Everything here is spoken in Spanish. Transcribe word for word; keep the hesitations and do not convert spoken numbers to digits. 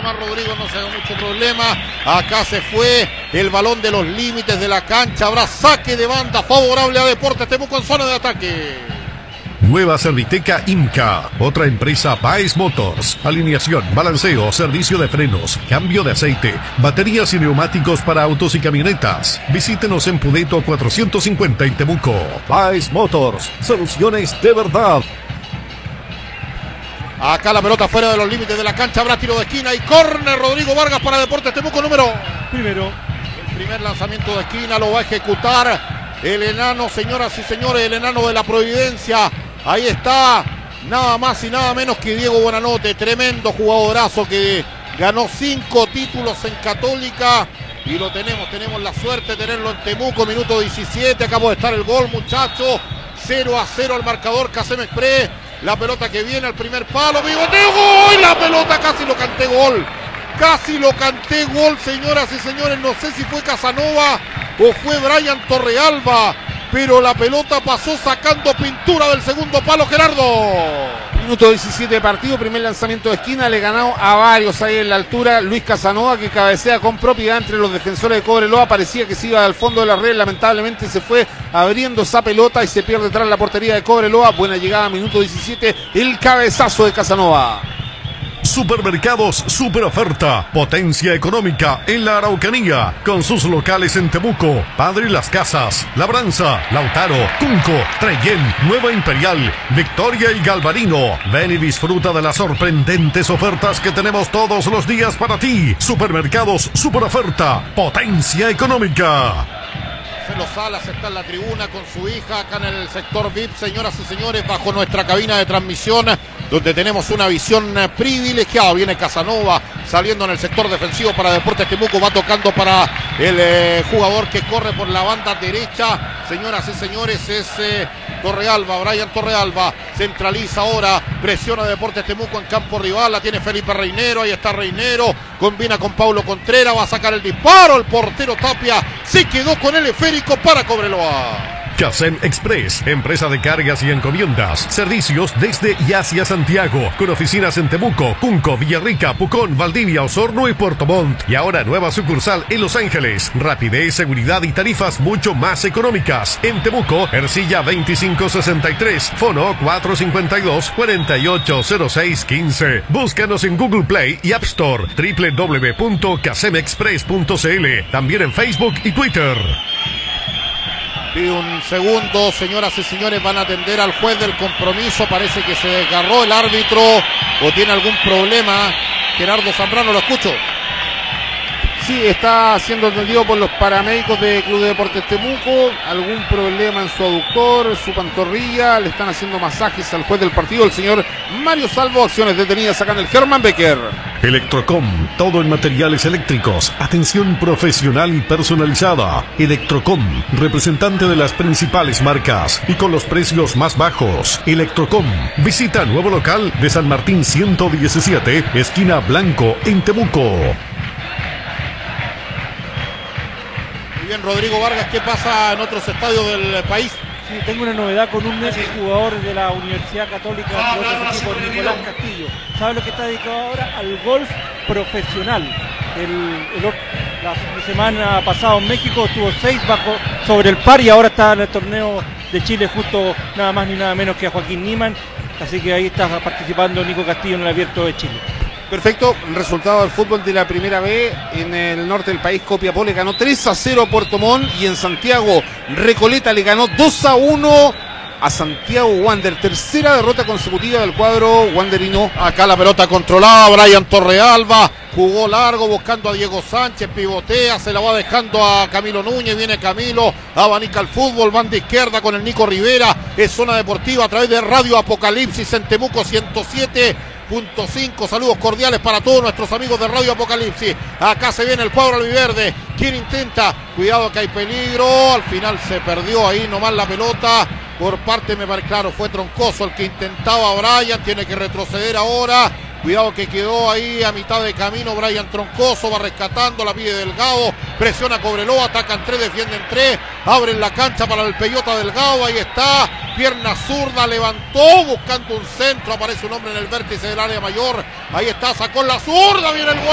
nomás Rodrigo, no se da mucho problema. Acá se fue el balón de los límites de la cancha. Habrá saque de banda favorable a Deportes Temuco en zona de ataque. Nueva Serviteca IMCA, otra empresa Baez Motors, alineación, balanceo, servicio de frenos, cambio de aceite, baterías y neumáticos para autos y camionetas. Visítenos en Pudeto cuatrocientos cincuenta en Temuco. Baez Motors, soluciones de verdad. Acá la pelota fuera de los límites de la cancha, habrá tiro de esquina y córner. Rodrigo Vargas para Deportes Temuco, número primero. El primer lanzamiento de esquina lo va a ejecutar el enano, señoras y señores, el enano de la Providencia. Ahí está, nada más y nada menos que Diego Buenanote, tremendo jugadorazo que ganó cinco títulos en Católica y lo tenemos, tenemos la suerte de tenerlo en Temuco, minuto diecisiete, acabó de estar el gol, muchachos, cero a cero el marcador, Casem Express, la pelota que viene al primer palo, bigoteo, gol, la pelota casi lo canté gol, casi lo canté gol, señoras y señores, no sé si fue Casanova o fue Brian Torrealba, pero la pelota pasó sacando pintura del segundo palo, Gerardo. Minuto diecisiete de partido, primer lanzamiento de esquina, le ganó a varios ahí en la altura, Luis Casanova, que cabecea con propiedad entre los defensores de Cobreloa, parecía que se iba al fondo de la red, lamentablemente se fue abriendo esa pelota y se pierde tras la portería de Cobreloa. Buena llegada, minuto diecisiete, el cabezazo de Casanova. Supermercados Super Oferta, potencia económica en la Araucanía, con sus locales en Temuco, Padre Las Casas, Labranza, Lautaro, Cunco, Trellén, Nueva Imperial, Victoria y Galvarino. Ven y disfruta de las sorprendentes ofertas que tenemos todos los días para ti. Supermercados Super Oferta, potencia económica. Marcelo Salas está en la tribuna con su hija acá en el sector V I P, señoras y señores, bajo nuestra cabina de transmisión, donde tenemos una visión privilegiada. Viene Casanova saliendo en el sector defensivo para Deportes Temuco, va tocando para el eh, jugador que corre por la banda derecha, señoras y señores, es eh, Torrealba, Brian Torrealba, centraliza ahora, presiona Deportes Temuco en campo rival, la tiene Felipe Reinero, ahí está Reinero, combina con Paulo Contreras, va a sacar el disparo, el portero Tapia se quedó con el esférico para Cobreloa. Casem Express, empresa de cargas y encomiendas, servicios desde y hacia Santiago, con oficinas en Temuco, Cunco, Villarrica, Pucón, Valdivia, Osorno y Puerto Montt, y ahora nueva sucursal en Los Ángeles. Rapidez, seguridad y tarifas mucho más económicas. En Temuco, Ercilla veinticinco sesenta y tres, fono cuatro cinco dos, cuatro ocho cero seis uno cinco. Búscanos en Google Play y App Store, doble u doble u doble u punto casem express punto c l, también en Facebook y Twitter. Pide un segundo, señoras y señores, van a atender al juez del compromiso, parece que se desgarró el árbitro o tiene algún problema. Gerardo Zambrano, lo escucho. Sí, está siendo atendido por los paramédicos de Club de Deportes Temuco, algún problema en su aductor, su pantorrilla, le están haciendo masajes al juez del partido, el señor Mario Salvo, acciones detenidas acá en el Herman Becker. Electrocom, todo en materiales eléctricos, atención profesional y personalizada. Electrocom, representante de las principales marcas y con los precios más bajos. Electrocom, visita nuevo local de San Martín ciento diecisiete, esquina Blanco, en Temuco. Muy bien, Rodrigo Vargas, ¿qué pasa en otros estadios del país? Sí, tengo una novedad con un ex jugador de la Universidad Católica de otros equipos, Nicolás Castillo. ¿Sabe lo que está dedicado ahora? Al golf profesional. El, el, la semana pasada en México tuvo seis bajo sobre el par y ahora está en el torneo de Chile justo nada más ni nada menos que a Joaquín Niemann. Así que ahí está participando Nico Castillo en el Abierto de Chile. Perfecto, resultado del fútbol de la primera B en el norte del país. Copiapó le ganó tres a cero a Puerto Montt y en Santiago Recoleta le ganó dos a uno a Santiago Wander. Tercera derrota consecutiva del cuadro wanderino. Acá la pelota controlada, Brian Torrealba jugó largo buscando a Diego Sánchez, pivotea, se la va dejando a Camilo Núñez, viene Camilo, abanica el fútbol, banda izquierda con el Nico Rivera, es zona deportiva a través de Radio Apocalipsis en Temuco ciento siete punto cinco. Saludos cordiales para todos nuestros amigos de Radio Apocalipsis. Acá se viene el cuadro albiverde. ¿Quién intenta? Cuidado que hay peligro. Al final se perdió ahí nomás la pelota. Por parte, me parece, claro, fue Troncoso el que intentaba Brian. Tiene que retroceder ahora. Cuidado que quedó ahí a mitad de camino Brian Troncoso, va rescatando, la pide Delgado, presiona Cobreloa, atacan tres, defienden tres, abren la cancha para el Peyota Delgado, ahí está, pierna zurda, levantó, buscando un centro, aparece un hombre en el vértice del área mayor, ahí está, sacó la zurda, viene el gol.